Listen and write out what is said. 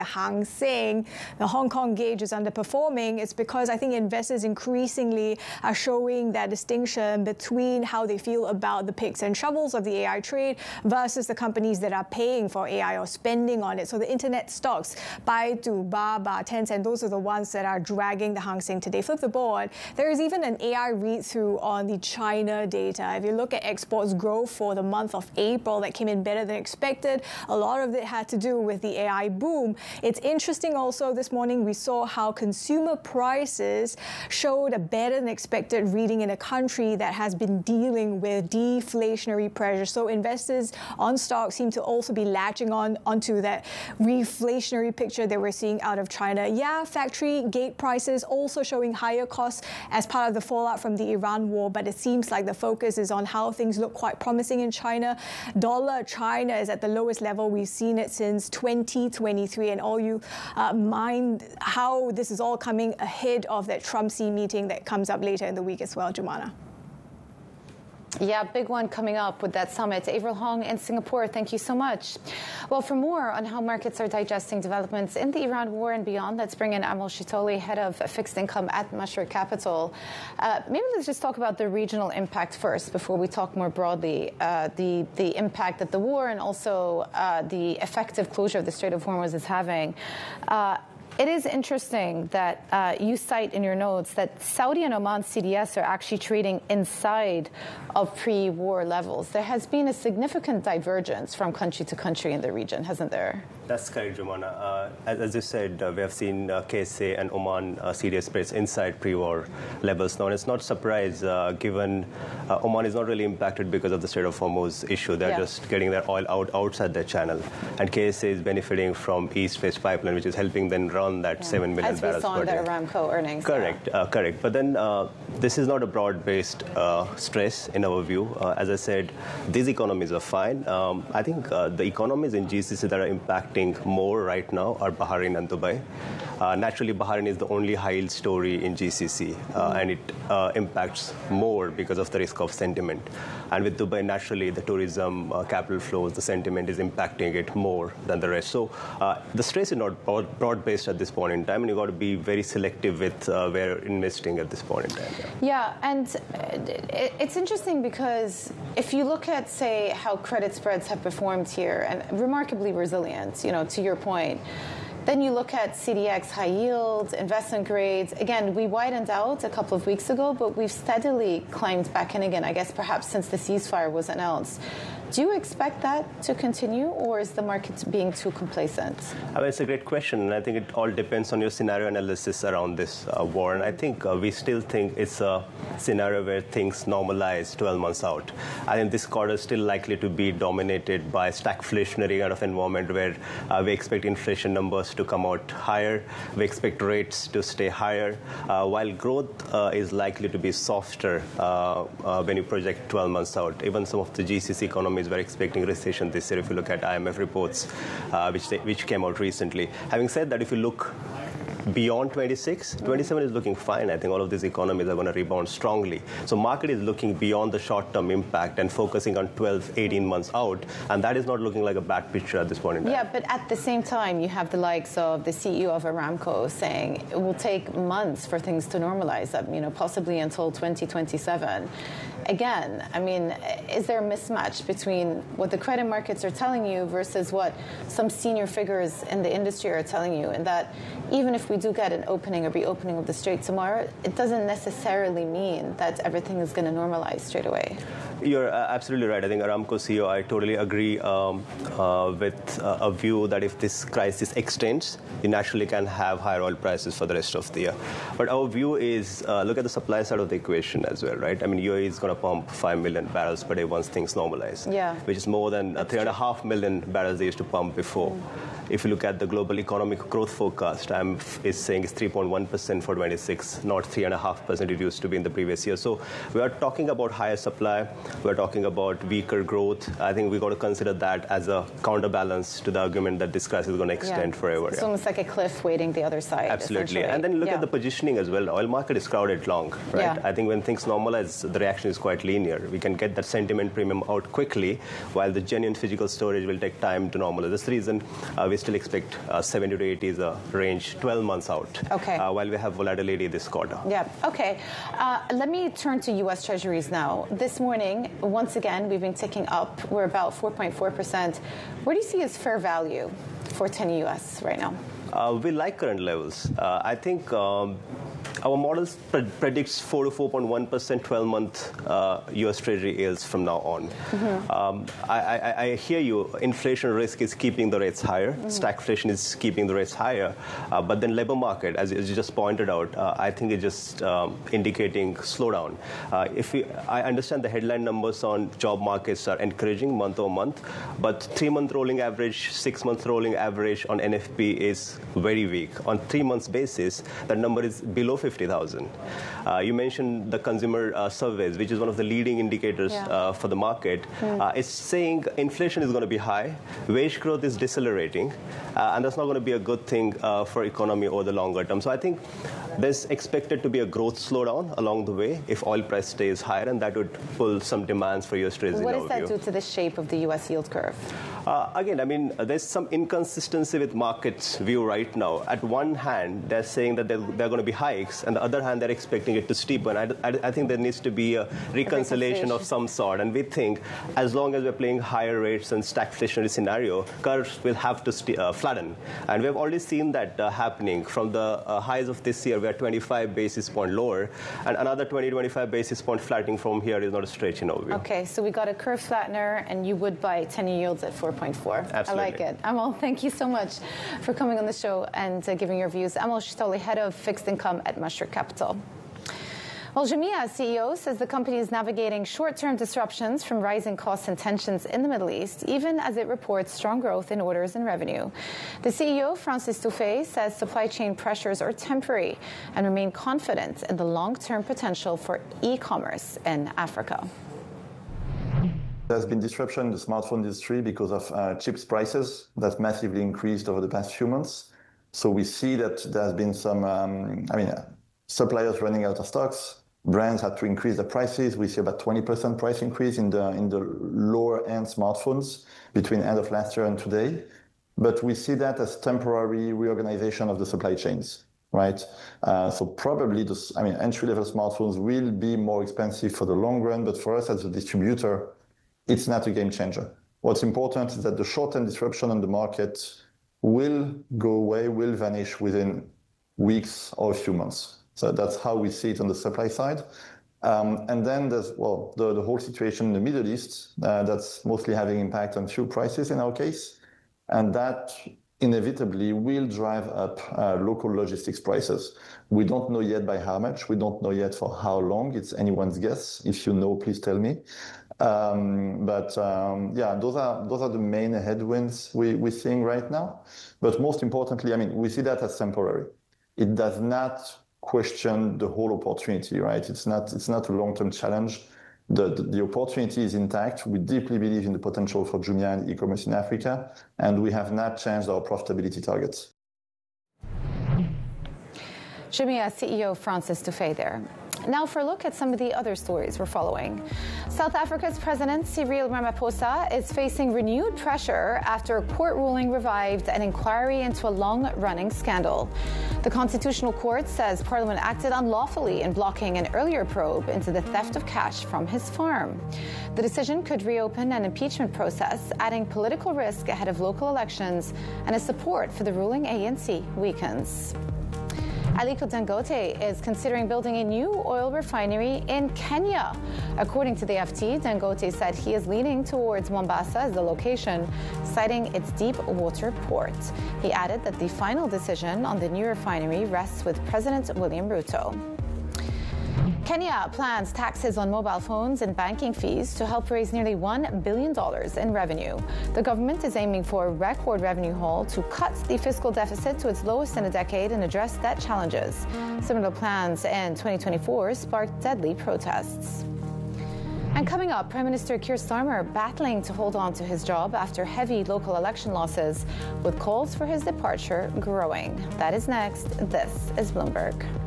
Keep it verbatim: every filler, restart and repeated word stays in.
Hang Seng, the Hong Kong gauge is underperforming, it's because I think investors increasingly are showing that distinction between how they feel about the picks and shovels of the A I trade versus the companies that are paying for A I or spending on it. So the internet stocks, Baidu, Baba, Tencent, those are the ones that are dragging the Hang Seng today. Flip the board, there is even an A I read-through on the China data. If you look at exports growth for the month of April, that came in better than expected. A lot of it had to do with the A I boom. It's interesting also this morning we saw how consumer prices showed a better than expected reading in a country that has been dealing with deflationary pressure. So investors on stocks seem to also be latching on onto that reflationary picture that we're seeing out of China. Yeah, factory gate prices also showing higher costs as part of the fallout from the Iran war, but it seems like the focus is on how things look quite promising in China. Dollar China is at the lowest level we've seen it since twenty twenty-three, and all you uh, mind how this is all coming ahead of that Trump-C meeting that comes up later in the week as well, Jumana. Yeah, big one coming up with that summit. Avril Hong in Singapore, thank you so much. Well, for more on how markets are digesting developments in the Iran war and beyond, let's bring in Amol Shitoli, head of fixed income at Mashreq Capital. Uh, maybe let's just talk about the regional impact first before we talk more broadly. Uh, the, the impact that the war and also uh, the effective closure of the Strait of Hormuz is having. Uh, It is interesting that uh, you cite in your notes that Saudi and Oman C D S are actually trading inside of pre-war levels. There has been a significant divergence from country to country in the region, hasn't there? That's correct, Jumana. Uh, as, as you said, uh, we have seen uh, K S A and Oman uh, C D S spreads inside pre-war levels now. And it's not a surprise, uh, given uh, Oman is not really impacted because of the Strait of Hormuz issue. They're yeah. just getting their oil out outside their channel. And K S A is benefiting from East West Pipeline, which is helping them run that yeah. seven million barrels per day. As we saw in the Aramco earnings. Correct, yeah. uh, correct. But then uh, this is not a broad-based uh, stress in our view. Uh, as I said, these economies are fine. Um, I think uh, the economies in G C C that are impacting more right now are Bahrain and Dubai. Uh, naturally, Bahrain is the only high-yield story in G C C, uh, mm-hmm. and it uh, impacts more because of the risk of sentiment. And with Dubai, naturally, the tourism, uh, capital flows, the sentiment is impacting it more than the rest. So uh, the stress is not broad-based at this point in time, and you've got to be very selective with uh, where you're investing at this point in time. Yeah, yeah and it's interesting because if you look at, say, how credit spreads have performed here, and remarkably resilient, you know, to your point, then you look at C D X high yield, investment grades. Again, we widened out a couple of weeks ago, but we've steadily climbed back in again, I guess perhaps since the ceasefire was announced. Do you expect that to continue, or is the market being too complacent? I mean, it's a great question, and I think it all depends on your scenario analysis around this uh, war. And I think uh, we still think it's a scenario where things normalize twelve months out. I think this quarter is still likely to be dominated by stagflationary kind of environment where uh, we expect inflation numbers to come out higher. We expect rates to stay higher, uh, while growth uh, is likely to be softer uh, uh, when you project twelve months out. Even some of the G C C economies were expecting recession this year, if you look at I M F reports, uh, which, they, which came out recently. Having said that, if you look beyond twenty-six, twenty-seven is looking fine. I think all of these economies are going to rebound strongly. So market is looking beyond the short-term impact and focusing on twelve, eighteen months out, and that is not looking like a bad picture at this point in time. Yeah, but at the same time, you have the likes of the C E O of Aramco saying it will take months for things to normalize, you know, possibly until twenty twenty-seven. Again, I mean, is there a mismatch between what the credit markets are telling you versus what some senior figures in the industry are telling you, and that even if we do get an opening or reopening of the Strait tomorrow, it doesn't necessarily mean that everything is going to normalize straight away? You're uh, absolutely right. I think Aramco C E O, I totally agree um, uh, with uh, a view that if this crisis extends, you naturally can have higher oil prices for the rest of the year. But our view is, uh, look at the supply side of the equation as well, right? I mean, U A E is going to pump five million barrels per day once things normalize, yeah. which is more than uh, three and a half million barrels they used to pump before. Mm. If you look at the global economic growth forecast, I M F is saying it's three point one percent for twenty-six, not three point five percent it used to be in the previous year. So we are talking about higher supply. We're talking about weaker growth. I think we've got to consider that as a counterbalance to the argument that this crisis is going to extend yeah. forever. It's yeah. almost like a cliff waiting the other side. Absolutely. And then look yeah. at the positioning as well. The oil market is crowded long, right? Yeah. I think when things normalize, the reaction is quite linear. We can get that sentiment premium out quickly, while the genuine physical storage will take time to normalize. That's the reason uh, we still expect uh, seventy to eighty is a range twelve months out, okay. uh, while we have volatility this quarter. Yeah, okay. Uh, let me turn to U S Treasuries now. This morning, once again, we've been ticking up. We're about four point four percent. Where do you see as fair value for ten U S right now? Uh, we like current levels. Uh, I think um, our models pre predicts four to four point one percent twelve-month uh, U S Treasury yields from now on. Mm-hmm. um, I, I, I hear you. Inflation risk is keeping the rates higher. Mm-hmm. Stagflation is keeping the rates higher. Uh, but then labor market, as, as you just pointed out, uh, I think it's just um, indicating slowdown. Uh, if we, I understand the headline numbers on job markets are encouraging month over month, but three-month rolling average, six-month rolling average on N F P is very weak. On three months basis, that number is below fifty thousand. Uh, you mentioned the consumer uh, surveys, which is one of the leading indicators yeah. uh, for the market. Mm. Uh, it's saying inflation is going to be high, wage growth is decelerating, uh, and that's not going to be a good thing uh, for economy over the longer term. So I think there's expected to be a growth slowdown along the way if oil price stays higher, and that would pull some demands for U S Treasuries. What does that do to the shape of the U S yield curve? Uh, again, I mean, there's some inconsistency with markets view right now. At one hand, they're saying that they're, they're going to be hikes, and the other hand, they're expecting it to steepen. I, I, I think there needs to be a reconciliation of some sort, and we think as long as we're playing higher rates and stagflationary scenario, curves will have to uh, flatten. And we've already seen that uh, happening. From the uh, highs of this year, we're twenty-five basis point lower, and another twenty to twenty-five basis point flattening from here is not a stretch in our view. Okay, so we got a curve flattener, and you would buy ten-year yields at four point four. Absolutely. I like it. Amal, thank you so much for coming on the show and uh, giving your views. Amal Chitouli, head of fixed income at Mashreq Capital. Well, Jumia C E O says the company is navigating short-term disruptions from rising costs and tensions in the Middle East, even as it reports strong growth in orders and revenue. The C E O, Francis Dufay, says supply chain pressures are temporary and remain confident in the long-term potential for e-commerce in Africa. There's been disruption in the smartphone industry because of uh, chips prices that massively increased over the past few months. So we see that there's been some, um, I mean, uh, suppliers running out of stocks. Brands had to increase their prices. We see about twenty percent price increase in the in the lower end smartphones between end of last year and today. But we see that as temporary reorganization of the supply chains, right? Uh, so probably, this, I mean, entry-level smartphones will be more expensive for the long run. But for us as a distributor, it's not a game changer. What's important is that the short-term disruption on the market will go away, will vanish within weeks or a few months. So that's how we see it on the supply side. Um, and then there's, well, the, the whole situation in the Middle East, uh, that's mostly having impact on fuel prices in our case. And that inevitably will drive up uh, local logistics prices. We don't know yet by how much. We don't know yet for how long. It's anyone's guess. If you know, please tell me. Um, but um, yeah, those are those are the main headwinds we, we're seeing right now. But most importantly, I mean, we see that as temporary. It does not question the whole opportunity, right? It's not it's not a long-term challenge. The, the, the opportunity is intact. We deeply believe in the potential for Jumia and e-commerce in Africa, and we have not changed our profitability targets. Jumia C E O Francis Dufay there. Now for a look at some of the other stories we're following. South Africa's President Cyril Ramaphosa is facing renewed pressure after a court ruling revived an inquiry into a long-running scandal. The Constitutional Court says Parliament acted unlawfully in blocking an earlier probe into the theft of cash from his farm. The decision could reopen an impeachment process, adding political risk ahead of local elections, and as support for the ruling A N C weakens. Aliko Dangote is considering building a new oil refinery in Kenya. According to the F T, Dangote said he is leaning towards Mombasa as the location, citing its deep water port. He added that the final decision on the new refinery rests with President William Ruto. Kenya plans taxes on mobile phones and banking fees to help raise nearly one billion dollars in revenue. The government is aiming for a record revenue haul to cut the fiscal deficit to its lowest in a decade and address debt challenges. Similar plans in twenty twenty-four sparked deadly protests. And coming up, Prime Minister Keir Starmer battling to hold on to his job after heavy local election losses, with calls for his departure growing. That is next. This is Bloomberg.